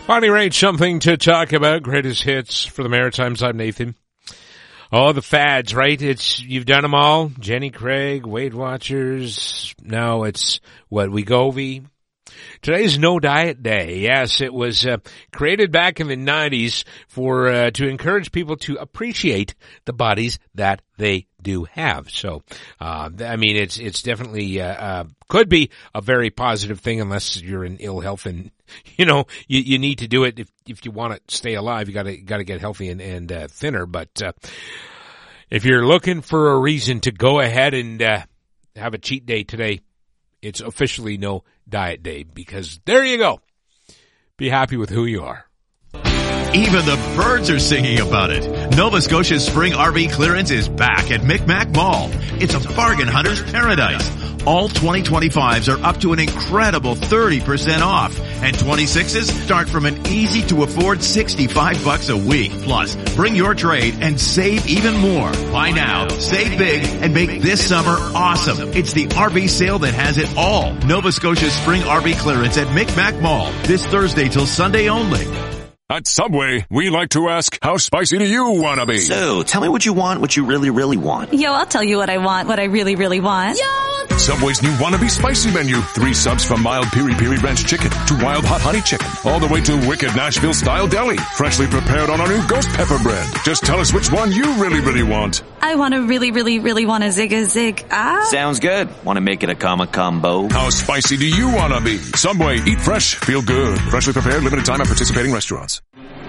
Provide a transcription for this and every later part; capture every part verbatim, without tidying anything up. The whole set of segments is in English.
Bonnie Raitt, something to talk about. Greatest hits for the Maritimes. I'm Nathan. Oh, the fads, right? It's, you've done them all. Jenny Craig, Weight Watchers. Now it's, what, Wegovy. Today's No Diet Day. Yes, it was uh, created back in the nineties for uh, to encourage people to appreciate the bodies that they do have. So, uh, I mean, it's it's definitely uh, uh, could be a very positive thing, unless you're in ill health and you know you, you need to do it if if you want to stay alive. You got to got to get healthy and and uh, thinner. But uh, if you're looking for a reason to go ahead and uh, have a cheat day today, it's officially No Diet Day, because there you go. Be happy with who you are. Even the birds are singing about it. Nova Scotia's spring R V clearance is back at Micmac Mall. It's a bargain hunter's paradise. All twenty twenty-fives are up to an incredible thirty percent off. And twenty-sixes start from an easy to afford sixty-five bucks a week. Plus, bring your trade and save even more. Buy now, save big, and make this summer awesome. It's the R V sale that has it all. Nova Scotia's spring R V clearance at Micmac Mall. This Thursday till Sunday only. At Subway, we like to ask, how spicy do you want to be? So, tell me what you want, what you really, really want. Yo, I'll tell you what I want, what I really, really want. Yo! Subway's new Wannabe Spicy menu. Three subs from mild Piri Piri Ranch Chicken to wild hot honey chicken. All the way to wicked Nashville style deli. Freshly prepared on our new ghost pepper bread. Just tell us which one you really, really want. I want to really, really, really want a zig a zig. Ah. Sounds good. Want to make it a comma combo? How spicy do you want to be? Subway, eat fresh, feel good. Freshly prepared, limited time at participating restaurants.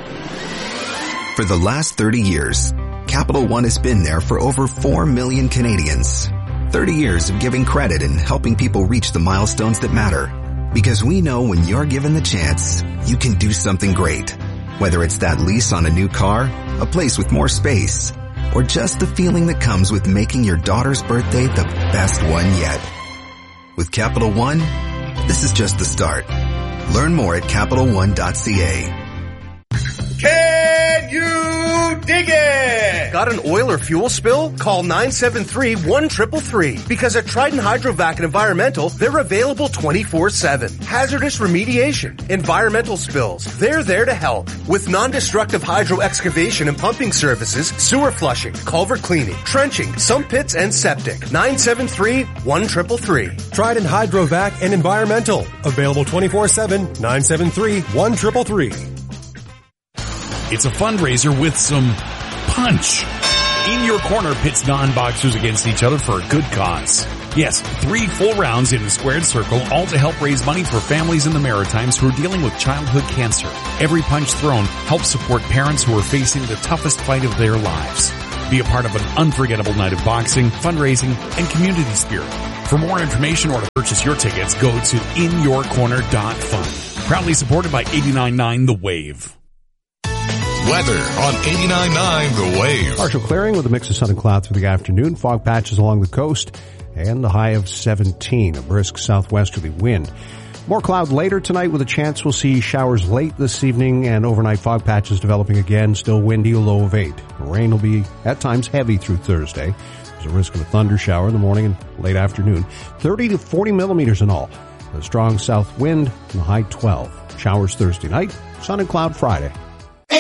For the last thirty years, Capital One has been there for over four million Canadians. thirty years of giving credit and helping people reach the milestones that matter. Because we know when you're given the chance, you can do something great. Whether it's that lease on a new car, a place with more space, or just the feeling that comes with making your daughter's birthday the best one yet. With Capital One, this is just the start. Learn more at Capital One dot C A. Can you dig it? Got an oil or fuel spill? Call nine seven three, one three three three. Because at Trident Hydrovac and Environmental, they're available twenty-four seven. Hazardous remediation, environmental spills, they're there to help. With non-destructive hydro excavation and pumping services, sewer flushing, culvert cleaning, trenching, sump pits, and septic. nine seven three, one three three three. Trident Hydrovac and Environmental. Available twenty-four seven, nine seven three, one three three three. It's a fundraiser with some punch. In Your Corner pits non-boxers against each other for a good cause. Yes, three full rounds in a squared circle, all to help raise money for families in the Maritimes who are dealing with childhood cancer. Every punch thrown helps support parents who are facing the toughest fight of their lives. Be a part of an unforgettable night of boxing, fundraising, and community spirit. For more information or to purchase your tickets, go to in your corner dot fun. Proudly supported by eighty-nine point nine The Wave. Weather on eighty-nine point nine The Wave. Partial clearing with a mix of sun and cloud through the afternoon. Fog patches along the coast and a high of seventeen. A brisk southwesterly wind. More cloud later tonight with a chance we'll see showers late this evening and overnight fog patches developing again. Still windy, a low of eight. Rain will be at times heavy through Thursday. There's a risk of a thunder shower in the morning and late afternoon. thirty to forty millimeters in all. A strong south wind and a high twelve. Showers Thursday night. Sun and cloud Friday.